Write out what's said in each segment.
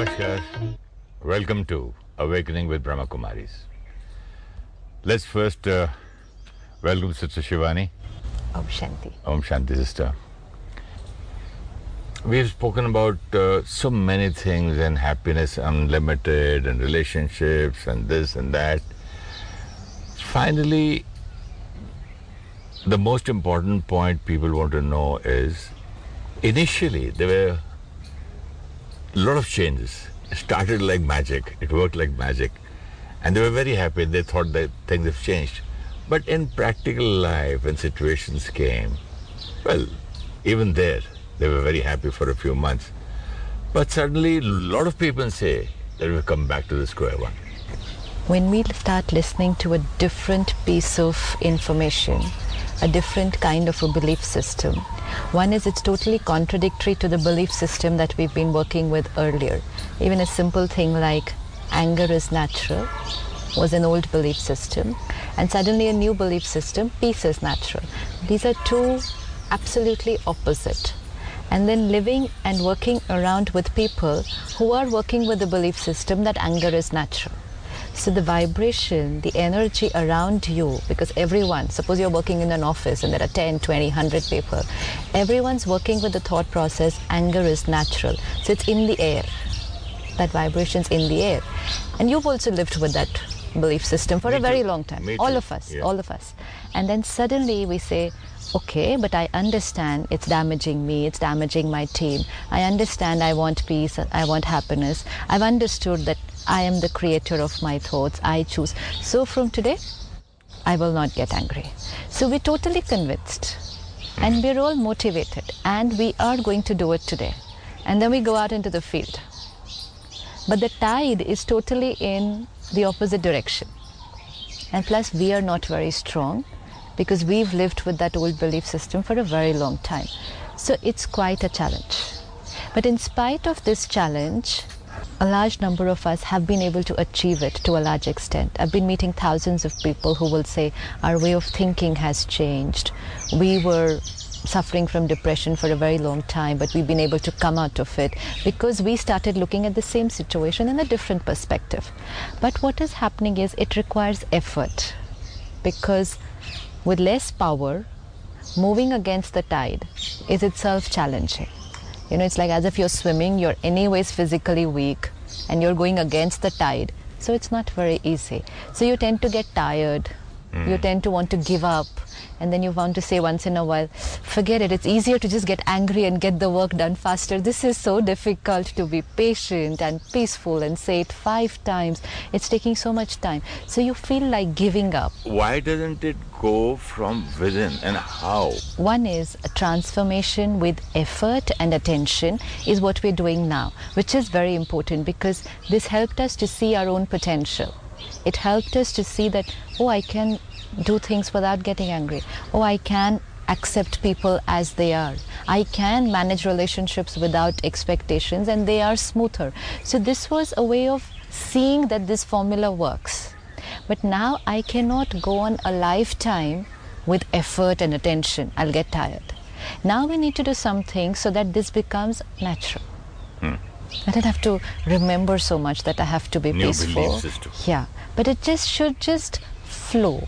Namaskar. Welcome to Awakening with Brahma Kumaris. Let's first welcome Sister Shivani. Om Shanti. Om Shanti, sister. We've spoken about so many things and happiness unlimited and relationships and this and that. Finally, the most important point people want to know is, initially there were a lot of changes. It started like magic. It worked like magic. And they were very happy. They thought that things have changed. But in practical life, when situations came, well, even there, they were very happy for a few months. But suddenly, a lot of people say that we've come back to the square one. When we start listening to a different piece of information, a different kind of a belief system, one is it's totally contradictory to the belief system that we've been working with earlier. Even a simple thing like anger is natural was an old belief system, and suddenly a new belief system, peace is natural. These are two absolutely opposite. And then living and working around with people who are working with the belief system that anger is natural. So the vibration, the energy around you, because everyone, suppose you're working in an office and there are 10, 20, 100 people, everyone's working with the thought process, anger is natural. So it's in the air. That vibration's in the air. And you've also lived with that belief system for a very long time. All of us, all of us. And then suddenly we say, okay, but I understand it's damaging me, it's damaging my team. I understand I want peace, I want happiness. I've understood that I am the creator of my thoughts, I choose. So from today, I will not get angry. So we're totally convinced and we're all motivated and we are going to do it today. And then we go out into the field. But the tide is totally in the opposite direction. And plus we are not very strong because we've lived with that old belief system for a very long time. So it's quite a challenge. But in spite of this challenge, a large number of us have been able to achieve it to a large extent. I've been meeting thousands of people who will say our way of thinking has changed. We were suffering from depression for a very long time, but we've been able to come out of it because we started looking at the same situation in a different perspective. But what is happening is it requires effort, because with less power, moving against the tide is itself challenging. You know, it's like as if you're swimming, you're anyways physically weak and you're going against the tide. So it's not very easy. So you tend to get tired. You tend to want to give up. And then you want to say once in a while, forget it, it's easier to just get angry and get the work done faster. This is so difficult to be patient and peaceful and say it 5 times. It's taking so much time. So you feel like giving up. Why doesn't it go from within, and how? One is a transformation with effort and attention is what we're doing now, which is very important because this helped us to see our own potential. It helped us to see that, oh, I can do things without getting angry. Oh, I can accept people as they are. I can manage relationships without expectations and they are smoother. So this was a way of seeing that this formula works. But now I cannot go on a lifetime with effort and attention. I'll get tired. Now we need to do something so that this becomes natural. I don't have to remember so much that I have to be peaceful. Belief system. Yeah, but it should flow.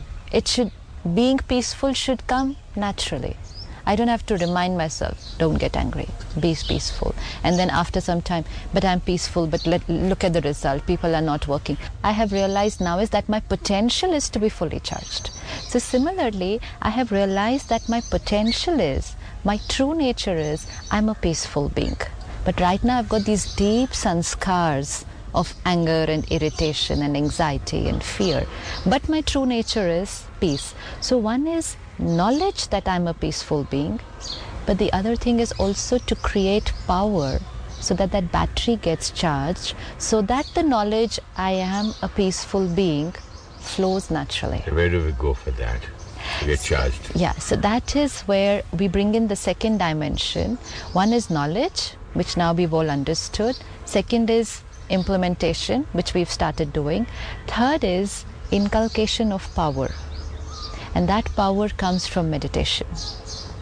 Being peaceful should come naturally. I don't have to remind myself, don't get angry, be peaceful. And then after some time, but I'm peaceful, but look at the result, people are not working. I have realized now is that my potential is to be fully charged. So similarly, I have realized that my potential is, my true nature is, I'm a peaceful being. But right now I've got these deep sanskars of anger and irritation and anxiety and fear. But my true nature is peace. So one is knowledge that I'm a peaceful being, but the other thing is also to create power so that that battery gets charged, so that the knowledge I am a peaceful being flows naturally. Where do we go for that? To get charged? Yeah, so that is where we bring in the second dimension. One is knowledge, which now we've all understood. Second is implementation, which we've started doing. Third is inculcation of power. And that power comes from meditation.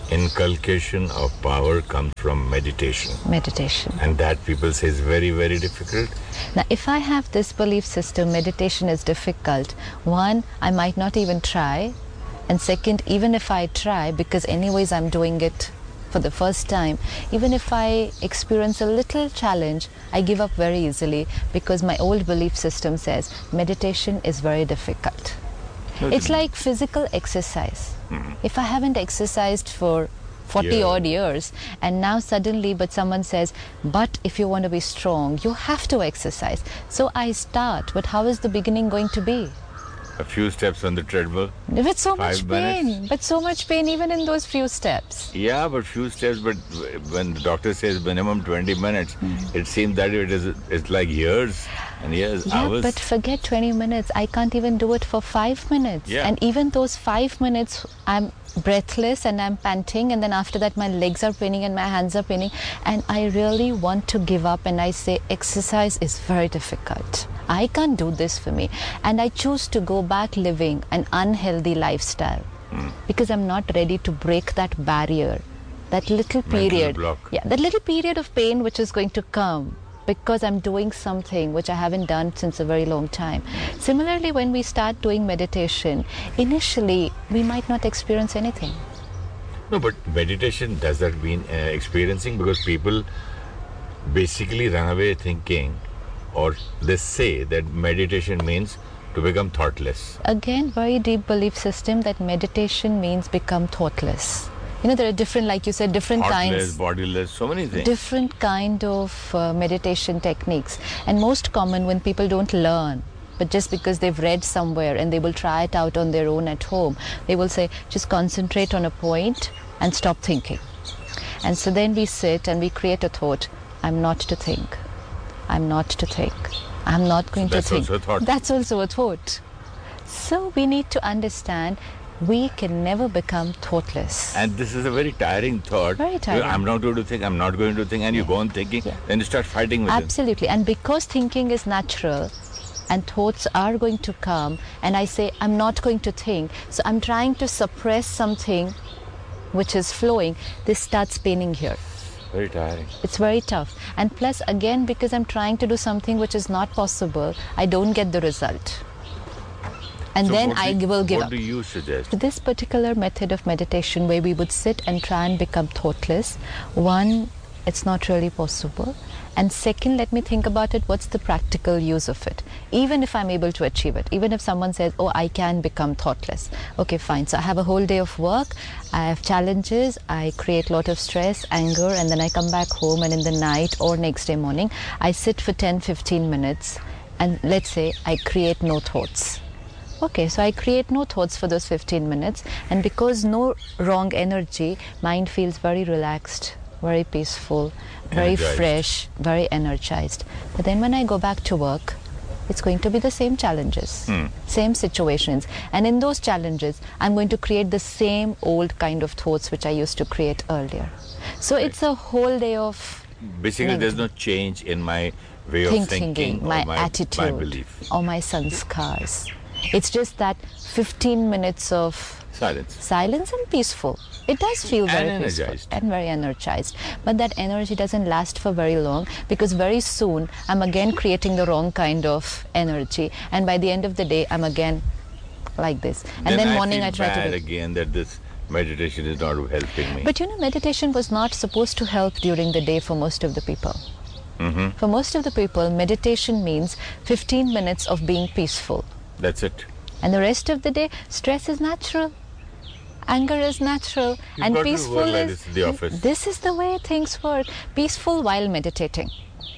inculcation of power comes from meditation. Meditation. And that people say is very, very difficult. Now, if I have this belief system, meditation is difficult, one, I might not even try. And second, even if I try, because anyways I'm doing it for the first time, even if I experience a little challenge, I give up very easily because my old belief system says meditation is very difficult. It's like physical exercise. If I haven't exercised for 40 odd years and now suddenly but someone says, but if you want to be strong, you have to exercise. So I start, but how is the beginning going to be? A few steps on the treadmill. With so much 5 pain, minutes. but so much pain even in those few steps. Yeah, but few steps, but when the doctor says minimum 20 minutes, it seems that it's like years and years, Yeah, hours. but forget 20 minutes. I can't even do it for 5 minutes. Yeah. And even those 5 minutes, I'm breathless and I'm panting, and then after that my legs are paining and my hands are paining, and I really want to give up, and I say exercise is very difficult. I can't do this for me, and I choose to go back living an unhealthy lifestyle because I'm not ready to break that barrier, that little Mental period. block. Yeah, that little period of pain which is going to come because I'm doing something which I haven't done since a very long time. Similarly, when we start doing meditation, initially we might not experience anything. No, but meditation, does that mean experiencing? Because people basically run away thinking, or they say that meditation means to become thoughtless. Again, very deep belief system that meditation means become thoughtless. You know, there are different, like you said, different Thoughtless, kinds. bodiless, so many things. Different kind of meditation techniques, and most common when people don't learn, but just because they've read somewhere and they will try it out on their own at home, they will say just concentrate on a point and stop thinking. And so then we sit and we create a thought, I'm not to think, I'm not to think, I'm not going to think. That's also a thought. That's also a thought. So we need to understand we can never become thoughtless. And this is a very tiring thought. Very tiring. I'm not going to think, I'm not going to think, and you go on thinking, then you start fighting with it. Absolutely. And because thinking is natural and thoughts are going to come, and I say I'm not going to think, so I'm trying to suppress something which is flowing, this starts paining here. Very tiring. It's very tough. And plus, again, because I'm trying to do something which is not possible, I don't get the result. And So then what I do- will give What up. do you suggest? This particular method of meditation where we would sit and try and become thoughtless, one, it's not really possible. And second, let me think about it, what's the practical use of it? Even if I'm able to achieve it, even if someone says, oh, I can become thoughtless. Okay, fine. So I have a whole day of work, I have challenges, I create a lot of stress, anger, and then I come back home, and in the night or next day morning, I sit for 10-15 minutes and let's say I create no thoughts. Okay, so I create no thoughts for those 15 minutes, and because no wrong energy, mind feels very relaxed, very peaceful, very Energized. fresh, very energized. But then when I go back to work, it's going to be the same challenges, same situations. And in those challenges, I'm going to create the same old kind of thoughts which I used to create earlier. So it's a whole day of Basically, there's no change in my way of thinking, my or my attitude, belief. or my sanskars. It's just that 15 minutes of silence and peaceful. It does feel And very energized. peaceful and very energized. But that energy doesn't last for very long, because very soon I'm again creating the wrong kind of energy. And by the end of the day, I'm again like this. And then morning feel I try bad to do. again that this meditation is not helping me. But you know, meditation was not supposed to help during the day for most of the people. For most of the people, meditation means 15 minutes of being peaceful. That's it. And the rest of the day, stress is natural, anger is natural, You've and got to peaceful work like is. this in the office. This is the way things work. Peaceful while meditating,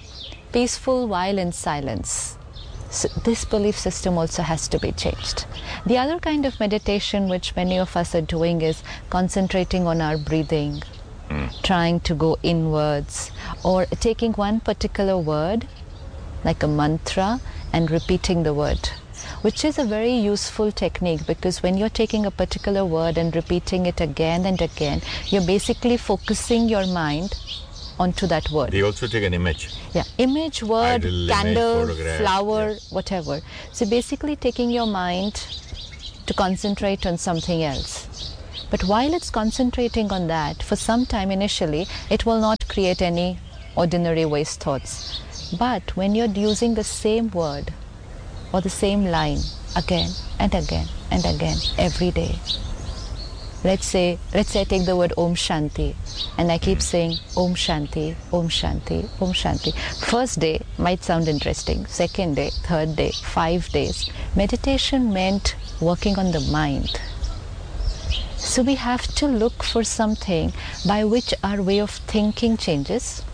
peaceful while in silence. So this belief system also has to be changed. The other kind of meditation which many of us are doing is concentrating on our breathing, trying to go inwards, or taking one particular word, like a mantra, and repeating the word, which is a very useful technique, because when you're taking a particular word and repeating it again and again, you're basically focusing your mind onto that word. They also take an image. Yeah, image, word, Idle image, candle, photograph, flower, yeah. whatever. So basically taking your mind to concentrate on something else. But while it's concentrating on that, for some time initially, it will not create any ordinary waste thoughts. But when you're using the same word or the same line again and again and again every day, let's say I take the word Om Shanti and I keep saying Om Shanti, Om Shanti, Om Shanti. First day might sound interesting. Second day, third day, 5 days. Meditation meant working on the mind. So we have to look for something by which our way of thinking changes,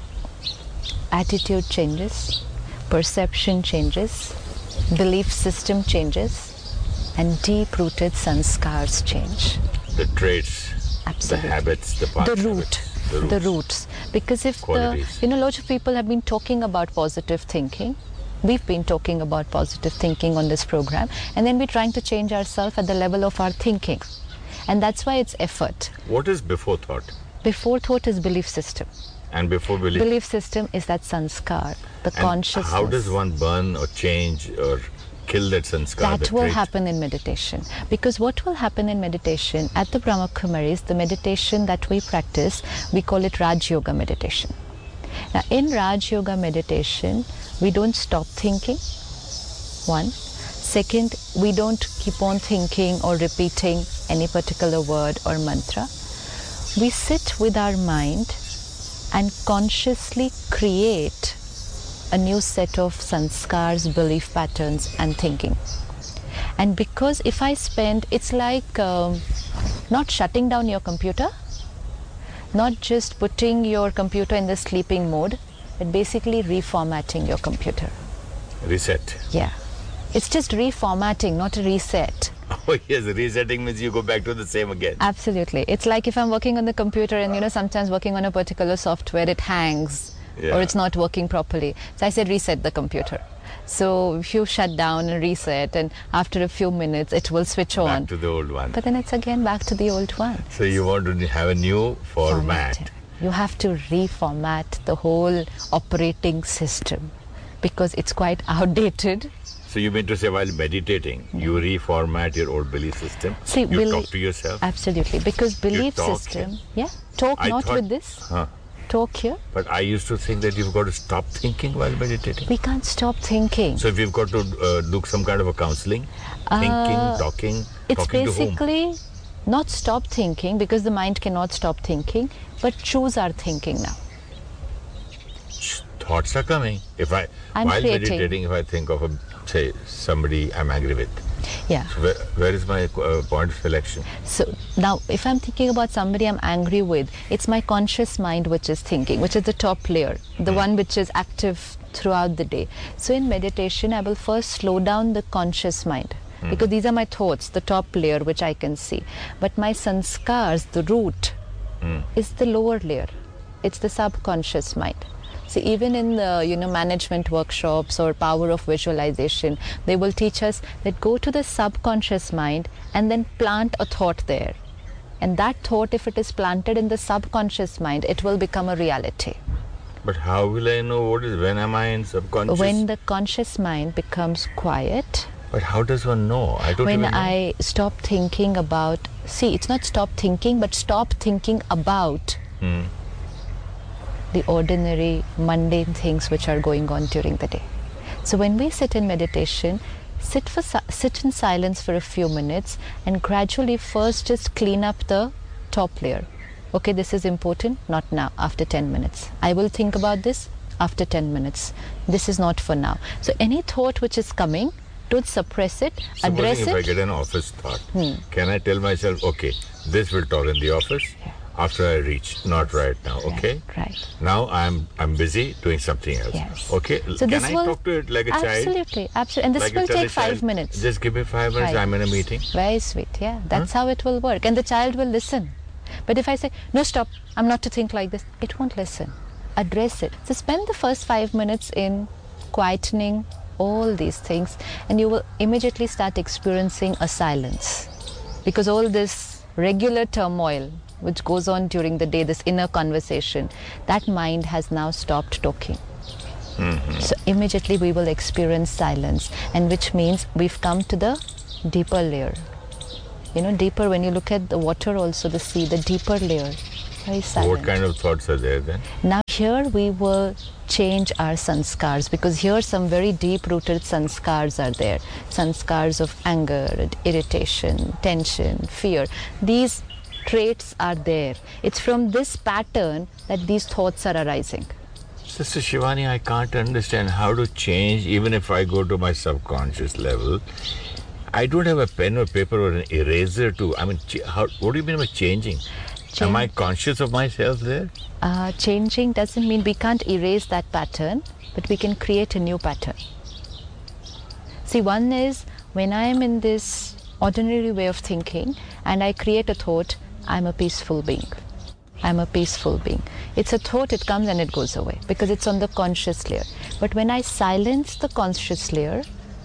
attitude changes, perception changes, belief system changes, and deep-rooted sanskars change. The traits, Absolutely. the habits, the past the roots. Because if qualities. Lots of people have been talking about positive thinking. We've been talking about positive thinking on this program, and then we're trying to change ourselves at the level of our thinking. And that's why it's effort. What is before thought? Before thought is belief system. And before belief? Belief system is that sanskar, the and consciousness. How does one burn or change or kill that sanskar? That will happen in meditation. Because what will happen in meditation, at the Brahma Kumaris, the meditation that we practice, we call it Raj Yoga meditation. Now, in Raj Yoga meditation, we don't stop thinking, one. Second, we don't keep on thinking or repeating any particular word or mantra. We sit with our mind and consciously create a new set of sanskars, belief patterns and thinking. And because if I spend, it's like not shutting down your computer, not just putting your computer in the sleeping mode, but basically reformatting your computer. Reset. Yeah. It's just reformatting, not a reset. Oh yes, resetting means you go back to the same again. Absolutely. It's like if I'm working on the computer and sometimes working on a particular software, it hangs or it's not working properly. So I said reset the computer. So if you shut down and reset, and after a few minutes it will switch on. Back to the old one. But then it's again back to the old one. So you want to have a new format. You have to reformat the whole operating system because it's quite outdated. So you mean to say while meditating, you reformat your old belief system? See, you talk to yourself? Absolutely, because belief system, talk with this, talk here. But I used to think that you've got to stop thinking while meditating. We can't stop thinking. So if you've got to do some kind of a counseling, thinking, talking it's talking basically not stop thinking because the mind cannot stop thinking, but choose our thinking now. Thoughts are coming. While meditating, if I think of say somebody I'm angry with. Yeah. So where is my point of selection? So now if I'm thinking about somebody I'm angry with, it's my conscious mind which is thinking, which is the top layer, the one which is active throughout the day. So in meditation, I will first slow down the conscious mind because these are my thoughts, the top layer which I can see. But my sanskars, the root, is the lower layer. It's the subconscious mind. See, even in the management workshops or power of visualization, they will teach us that go to the subconscious mind and then plant a thought there. And that thought, if it is planted in the subconscious mind, it will become a reality. But how will I know when am I in subconscious? When the conscious mind becomes quiet. But how does one know? I don't even know. When I stop thinking about, it's not stop thinking, but stop thinking about the ordinary, mundane things which are going on during the day. So when we sit in meditation, sit in silence for a few minutes and gradually first just clean up the top layer. Okay, this is important, not now, after 10 minutes. I will think about this after 10 minutes. This is not for now. So any thought which is coming, don't suppress it, address it. Supposing if I get an office thought, can I tell myself, okay, this will talk in the office? Yeah. After I reach, not right now, okay? Right. Now I'm busy doing something else. Yes. Okay, so can I talk to it like a child? Absolutely. And this like will take 5 minutes. Just give me 5 minutes, I'm in a meeting. Very sweet, yeah. That's how it will work. And the child will listen. But if I say, no, stop, I'm not to think like this, it won't listen. Address it. So spend the first 5 minutes in quietening all these things, and you will immediately start experiencing a silence. Because all this regular turmoil which goes on during the day, this inner conversation, that mind has now stopped talking. So immediately we will experience silence, and which means we've come to the deeper layer. Deeper. When you look at the water also, the sea, the deeper layer, very silent. What kind of thoughts are there then? Now here we will change our sanskars, because here some very deep-rooted sanskars are there. Sanskars of anger, irritation, tension, fear. These traits are there. It's from this pattern that these thoughts are arising. Sister Shivani, I can't understand how to change, even if I go to my subconscious level. I don't have a pen or paper or an eraser to, what do you mean by changing? Am I conscious of myself there? Changing doesn't mean we can't erase that pattern, but we can create a new pattern. See, one is when I am in this ordinary way of thinking and I create a thought, I'm a peaceful being. I'm a peaceful being. It's a thought, it comes and it goes away because it's on the conscious layer. But when I silence the conscious layer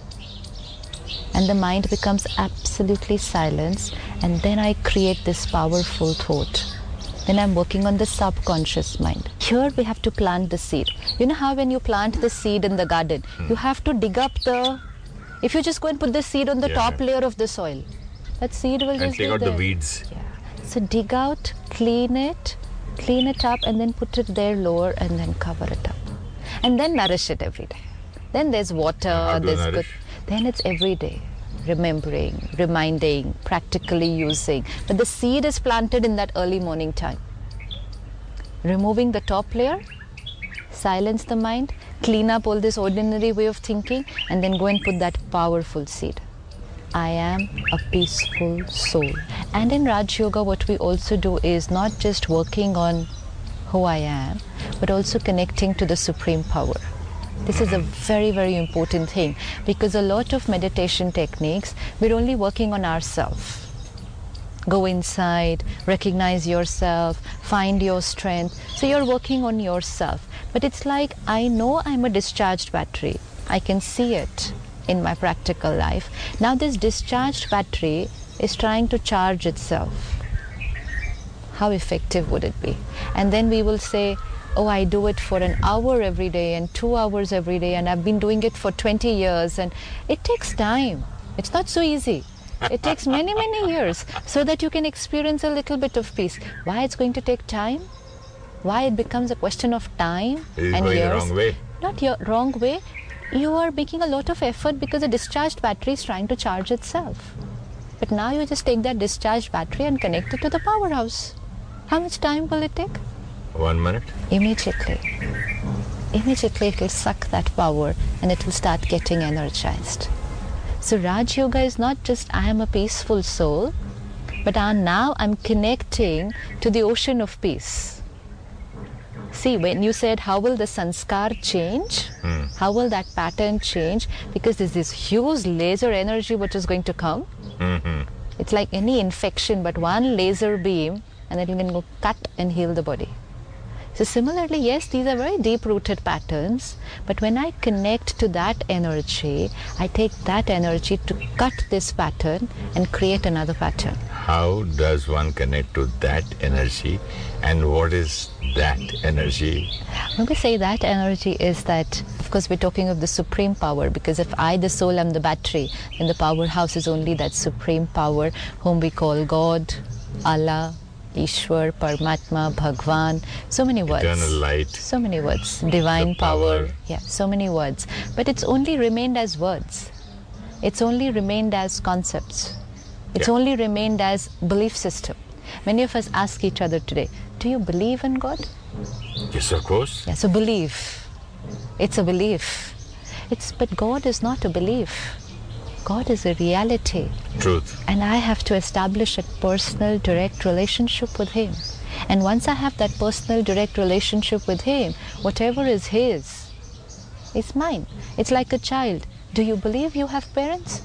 and the mind becomes absolutely silenced, and then I create this powerful thought, then I'm working on the subconscious mind. Here we have to plant the seed. You know how when you plant the seed in the garden, you have to dig up if you just go and put the seed on the top layer of the soil, that seed will just take out the weeds. Yeah. So dig out, clean it up, and then put it there lower and then cover it up. And then nourish it every day. Then there's water, there's good. Then it's every day. Remembering, reminding, practically using. But the seed is planted in that early morning time. Removing the top layer, silence the mind, clean up all this ordinary way of thinking, and then go and put that powerful seed. I am a peaceful soul. And in Raj Yoga, what we also do is not just working on who I am, but also connecting to the Supreme Power. This is a very, very important thing, because a lot of meditation techniques, we're only working on ourselves. Go inside, recognize yourself, find your strength. So you're working on yourself. But it's like, I know I'm a discharged battery. I can see it in my practical life. Now this discharged battery is trying to charge itself. How effective would it be? And then we will say, oh, I do it for an hour every day and 2 hours every day, and I've been doing it for 20 years, and it takes time. It's not so easy. It takes many, many years so that you can experience a little bit of peace. Why it's going to take time? Why it becomes a question of time and years? Going the wrong way. Not your wrong way. You are making a lot of effort because a discharged battery is trying to charge itself. But now you just take that discharged battery and connect it to the powerhouse. How much time will it take? 1 minute. Immediately it will suck that power and it will start getting energized. So Raj Yoga is not just I am a peaceful soul, but now I'm connecting to the ocean of peace. See, when you said how will the sanskar change, how will that pattern change, because there's this huge laser energy which is going to come. It's like any infection, but one laser beam and it can go cut and heal the body. So similarly, yes, these are very deep-rooted patterns, but when I connect to that energy, I take that energy to cut this pattern and create another pattern. How does one connect to that energy, and what is that energy? When we say that energy is that, of course, we're talking of the supreme power, because if I, the soul, am the battery, then the powerhouse is only that supreme power whom we call God, Allah, Ishwar, Paramatma, Bhagwan, so many words. Eternal light. So many words. Divine power. Yeah, so many words. But it's only remained as words. It's only remained as concepts. It's only remained as belief system. Many of us ask each other today, do you believe in God? Yes, of course. Yeah, so belief. It's a belief. But God is not a belief. God is a reality. Truth. And I have to establish a personal, direct relationship with Him. And once I have that personal, direct relationship with Him, whatever is His is mine. It's like a child. Do you believe you have parents?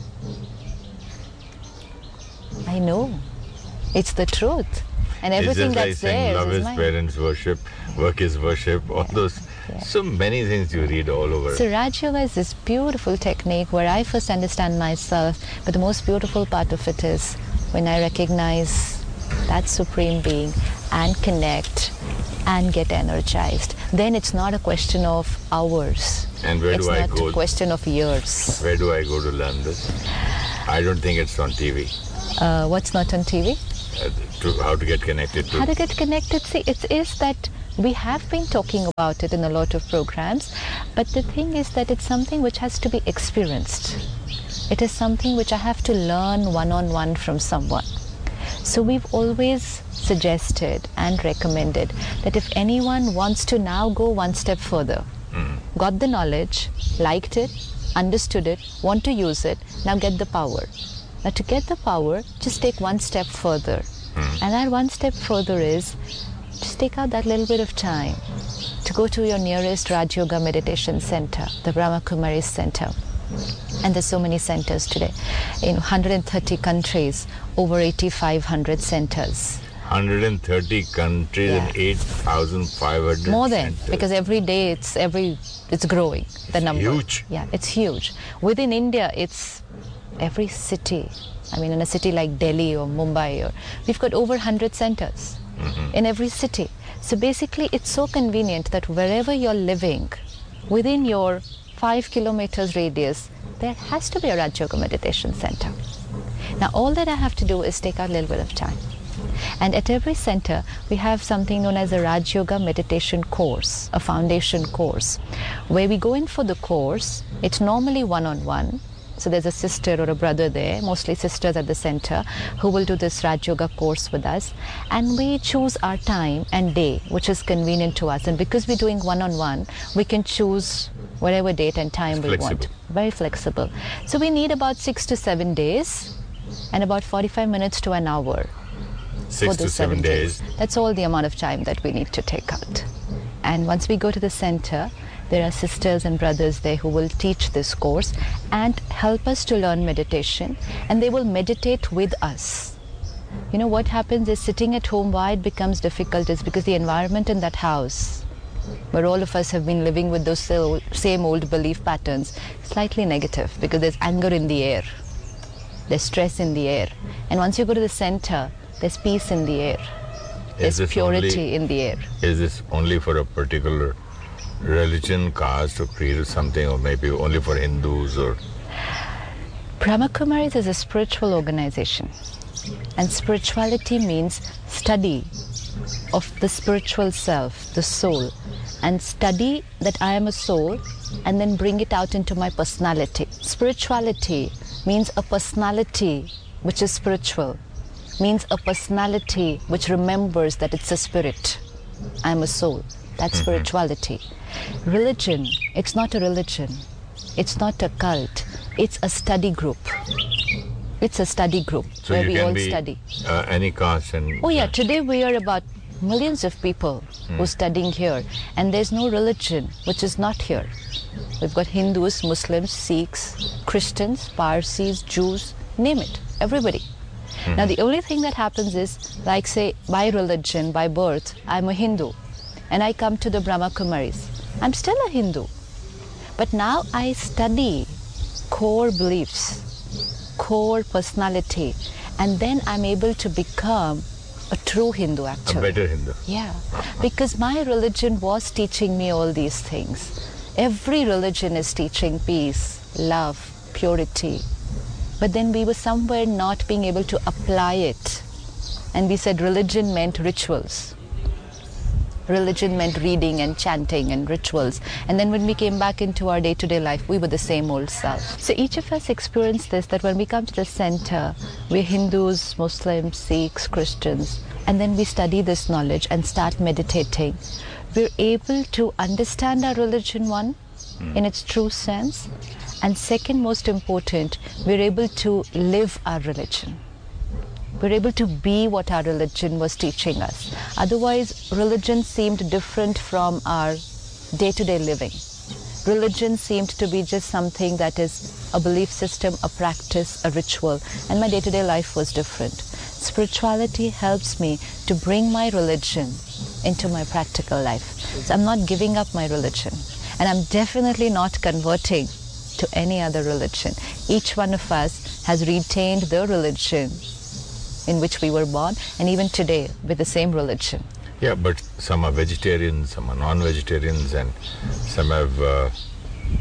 I know. It's the truth. And everything that's there is mine. Love is parents, worship, work is worship, all those. Yeah. So many things you read all over. So Raj Yoga is this beautiful technique where I first understand myself, but the most beautiful part of it is when I recognize that Supreme Being and connect and get energized. Then it's not a question of hours. And where do I go? It's not a question of years. Where do I go to learn this? I don't think it's on TV. What's not on TV? How to get connected to. How to get connected? See, it is that we have been talking about it in a lot of programs, but the thing is that it's something which has to be experienced. It is something which I have to learn one-on-one from someone. So we've always suggested and recommended that if anyone wants to now go one step further, got the knowledge, liked it, understood it, want to use it, now get the power. Now to get the power, just take one step further. And that one step further is just take out that little bit of time to go to your nearest Raj Yoga meditation center, the Brahma Kumaris Center. And there's so many centers today. In 130 countries, over 8,500 centers. 130 countries and 8,500 more than, centers. because every day it's growing, the number. Huge. Yeah, it's huge. Within India, it's every city. I mean, in a city like Delhi or Mumbai, we've got over 100 centers in every city. So basically, it's so convenient that wherever you're living, within your 5 kilometers radius, there has to be a Raj Yoga meditation center. Now, all that I have to do is take out a little bit of time. And at every center, we have something known as a Raj Yoga meditation course, a foundation course, where we go in for the course. It's normally one-on-one. So there's a sister or a brother there, mostly sisters at the center, who will do this Raj Yoga course with us. And we choose our time and day, which is convenient to us. And because we're doing one-on-one, we can choose whatever date and time we want. Very flexible. So we need about 6 to 7 days and about 45 minutes to an hour. 6 to 7 days. That's all the amount of time that we need to take out. And once we go to the center, there are sisters and brothers there who will teach this course and help us to learn meditation, and they will meditate with us. You know, what happens is sitting at home, why it becomes difficult is because the environment in that house, where all of us have been living with those same old belief patterns, slightly negative, because there's anger in the air, there's stress in the air. And once you go to the center, there's peace in the air, there's purity in the air. Is this only for a particular religion, caste or creed or something, or maybe only for Hindus? Or Brahma Kumaris is a spiritual organization, and spirituality means study of the spiritual self, the soul, and study that I am a soul and then bring it out into my personality. Spirituality means a personality which is spiritual, means a personality which remembers that it's a spirit. I am a soul. That's spirituality. Religion, it's not a religion. It's not a cult. It's a study group. It's a study group so where you we can all be, study. Any caste and... Oh yeah, today we are about millions of people who are studying here, and there's no religion which is not here. We've got Hindus, Muslims, Sikhs, Christians, Parsis, Jews, name it, everybody. Now the only thing that happens is, like say, by religion, by birth, I'm a Hindu, and I come to the Brahma Kumaris. I'm still a Hindu, but now I study core beliefs, core personality, and then I'm able to become a true Hindu actually. A better Hindu. Yeah, because my religion was teaching me all these things. Every religion is teaching peace, love, purity. But then we were somewhere not being able to apply it. And we said religion meant rituals. Religion meant reading and chanting and rituals. And then when we came back into our day-to-day life, we were the same old self. So each of us experienced this, that when we come to the center, we're Hindus, Muslims, Sikhs, Christians, and then we study this knowledge and start meditating. We're able to understand our religion, one, in its true sense, and second most important, we're able to live our religion. We're able to be what our religion was teaching us. Otherwise, religion seemed different from our day-to-day living. Religion seemed to be just something that is a belief system, a practice, a ritual, and my day-to-day life was different. Spirituality helps me to bring my religion into my practical life. So I'm not giving up my religion, and I'm definitely not converting to any other religion. Each one of us has retained the religion in which we were born, and even today with the same religion. Yeah, but some are vegetarians, some are non-vegetarians, and some have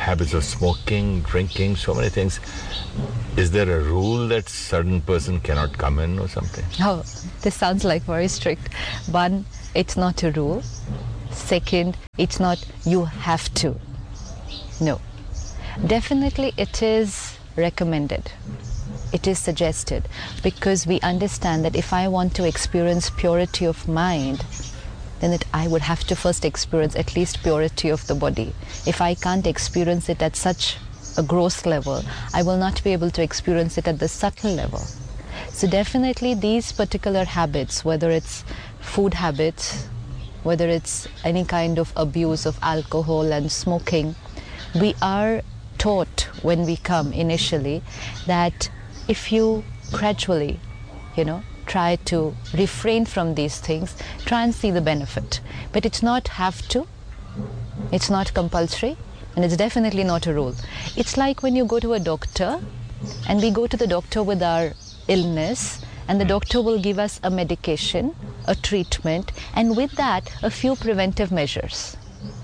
habits of smoking, drinking, so many things. Is there a rule that certain person cannot come in or something? Oh, this sounds like very strict. One, it's not a rule. Second, it's not you have to. No. Definitely it is recommended. It is suggested because we understand that if I want to experience purity of mind, then I would have to first experience at least purity of the body. If I can't experience it at such a gross level, I will not be able to experience it at the subtle level. So definitely these particular habits, whether it's food habits, whether it's any kind of abuse of alcohol and smoking, we are taught when we come initially that if you gradually, try to refrain from these things, try and see the benefit. But it's not have to, it's not compulsory, and it's definitely not a rule. It's like when you go to a doctor, and we go to the doctor with our illness, and the doctor will give us a medication, a treatment, and with that, a few preventive measures.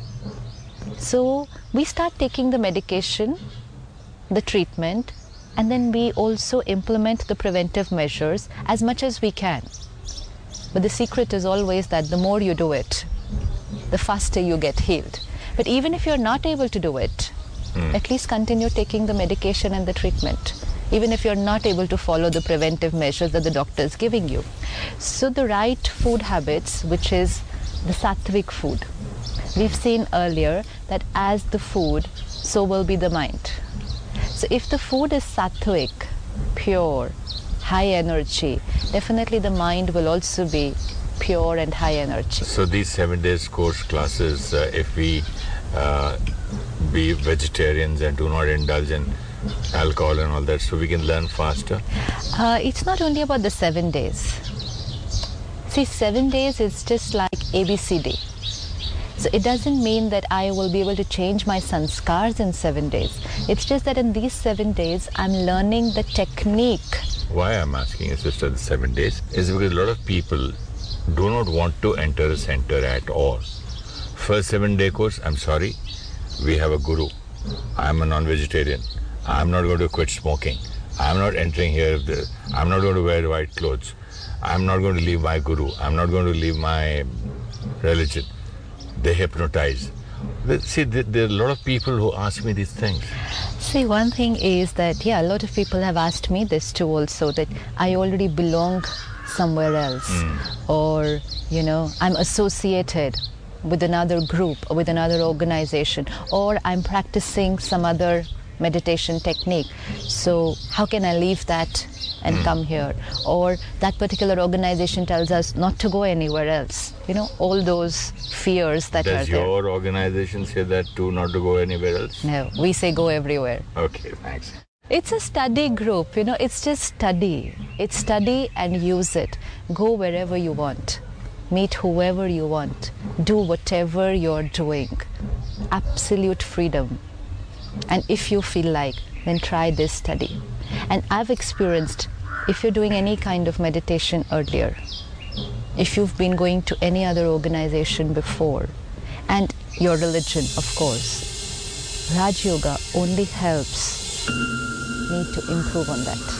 So we start taking the medication, the treatment, and then we also implement the preventive measures as much as we can. But the secret is always that the more you do it, the faster you get healed. But even if you're not able to do it, at least continue taking the medication and the treatment, even if you're not able to follow the preventive measures that the doctor is giving you. So the right food habits, which is the sattvic food. We've seen earlier that as the food, so will be the mind. So if the food is sattvic, pure, high energy, definitely the mind will also be pure and high energy. So these 7 days course classes, if we be vegetarians and do not indulge in alcohol and all that, so we can learn faster? It's not only about the 7 days. See, 7 days is just like ABCD. So it doesn't mean that I will be able to change my sanskars in 7 days. It's just that in these 7 days, I'm learning the technique. Why I'm asking you, sister, the 7 days is because a lot of people do not want to enter a center at all. First 7-day course, I'm sorry, we have a guru. I'm a non-vegetarian. I'm not going to quit smoking. I'm not entering here. I'm not going to wear white clothes. I'm not going to leave my guru. I'm not going to leave my religion. They hypnotize. See, there are a lot of people who ask me these things. See, one thing is that, a lot of people have asked me this too also, that I already belong somewhere else. Or, I'm associated with another group or with another organization, or I'm practicing some other meditation technique. So how can I leave that and come here? Or that particular organization tells us not to go anywhere else. All those fears that are there. Does your organization say that too, not to go anywhere else? No, we say go everywhere. Okay, thanks. It's a study group, it's just study. It's study and use it. Go wherever you want. Meet whoever you want. Do whatever you're doing. Absolute freedom. And if you feel like, then try this study. And I've experienced, if you're doing any kind of meditation earlier, if you've been going to any other organization before, and your religion, of course, Raj Yoga only helps me to improve on that.